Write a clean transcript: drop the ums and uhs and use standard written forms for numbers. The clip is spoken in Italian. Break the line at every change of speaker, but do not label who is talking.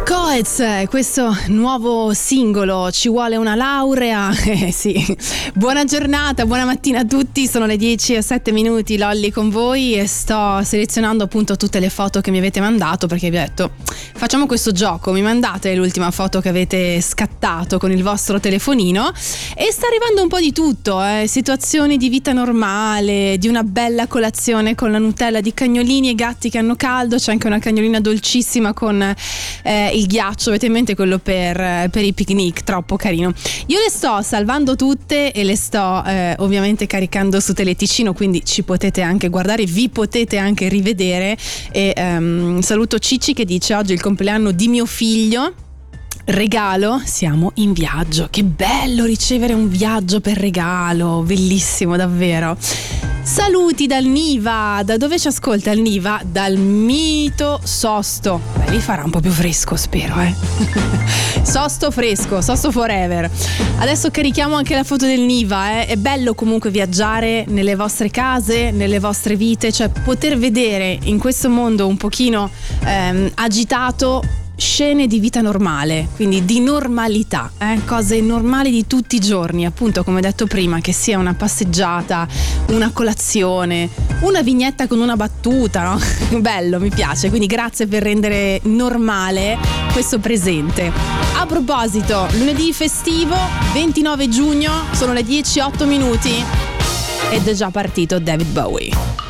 Coez, questo nuovo singolo, Ci vuole una laurea. Sì. Buona giornata, buona mattina a tutti. Sono le 10:07, Lolli con voi, e sto selezionando appunto tutte le foto che mi avete mandato, perché vi ho detto facciamo questo gioco, mi mandate l'ultima foto che avete scattato con il vostro telefonino, e sta arrivando un po' di tutto, situazioni di vita normale, di una bella colazione con la Nutella, di cagnolini e gatti che hanno caldo. C'è anche una cagnolina dolcissima con il ghiaccio, avete in mente quello per i picnic, troppo carino. Io le sto salvando tutte e le sto ovviamente caricando su Teleticino, quindi ci potete anche guardare, vi potete anche rivedere. E saluto Cicci che dice: oggi è il compleanno di mio figlio, regalo, siamo in viaggio. Che bello ricevere un viaggio per regalo, bellissimo davvero. Saluti dal Niva. Da dove ci ascolta il Niva? Dal mito Sosto. Beh, vi farà un po' più fresco, spero, Sosto fresco, Sosto forever. Adesso carichiamo anche la foto del Niva, È bello comunque viaggiare nelle vostre case, nelle vostre vite, cioè poter vedere in questo mondo un pochino agitato scene di vita normale, quindi di normalità, cose normali di tutti i giorni, appunto come detto prima, che sia una passeggiata, una colazione, una vignetta con una battuta, no? Bello, mi piace, quindi grazie per rendere normale questo presente. A proposito, lunedì festivo, 29 giugno, sono le 10:08 ed è già partito David Bowie.